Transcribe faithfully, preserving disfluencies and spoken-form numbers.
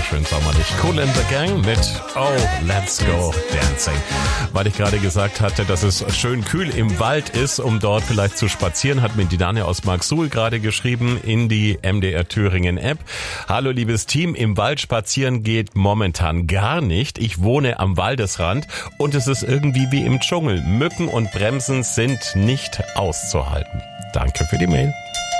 schön sommerlich. Kool and the Gang mit Oh, Let's Go Dancing. Weil ich gerade gesagt hatte, dass es schön kühl im Wald ist, um dort vielleicht zu spazieren, hat mir die Daniel aus Marksuhl gerade geschrieben in die M D R Thüringen App. Hallo liebes Team, im Wald spazieren geht momentan gar nicht. Ich wohne am Waldesrand und es ist irgendwie wie im Dschungel. Mücken und Bremsen sind nicht auszuhalten. Danke für die Mail.